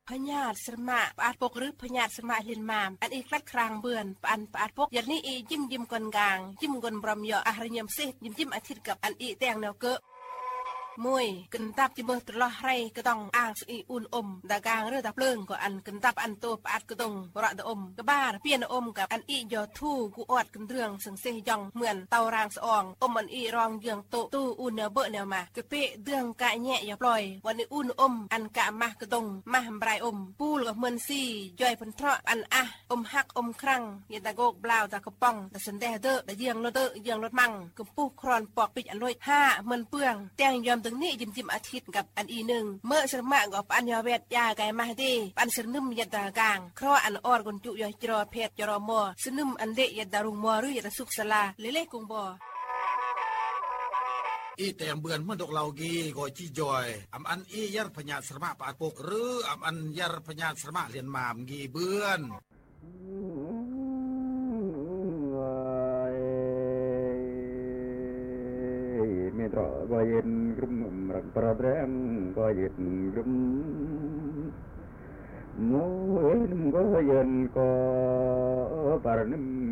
พญาติสมะปาดปกหรือพญาติสมะเลียนมามอันอีกลัดครางเบือนอันปาดปกยันนี้อียิ้มกลกลางยิ้มกลบรมยออาหารยมเสยิ้มอาทิตย์กับอันอีแตงแนวเกะมวยกันตับจิเบอร์ตลอดไรก็ต้องอ่างสีอุ่นดากางเรือตะเพลิงก็อันกันตับอันโตปาดก็ต้องระดมกบ้าเปียนกับอันอียอทู่กูอดกันเรื่องสังเสยยองเหมือนเตารางสองอันอีรองเยืองโตตู้อุ่นเนเบอแนวมากระเปะเรื่องกะแง่อย่าปล่อยวันนี้อุ่นอันกะมากระตงมาหำบรายปูลกับเมือนซี่ย่อยพันทะอันหักครั้งยันตะโกกบลาวตะกระป้องตะสันแดเดอแต่เยืองรถมั่งกับปูครอนปอกปิดอันลอย5เมือนเปื้องแตงยอมถึงนี่จิ้มอาทิตย์กับอันอีหนึ่งเมื่อสมะกับอันยาเวทยาไก่มาดีอันสนึมยันตากลางเพราะอันออดกุนจุยจรอเพชรจรอมอสนึมอันเดยันดารุงมอหรือยันสุกสลาเล่กุงบออีแต่เบือนเมื่อดอกเหล่ากีก็จีจอยอันอียัรพญาสมะปาดปกหรืออันยัรพญาสมะเลียนมามกีเบือนไม่ตรอก็เย็นกลุ่มรักประแดงก็เย็นกลุ่มโน้นก็เย็นก็ปารนิม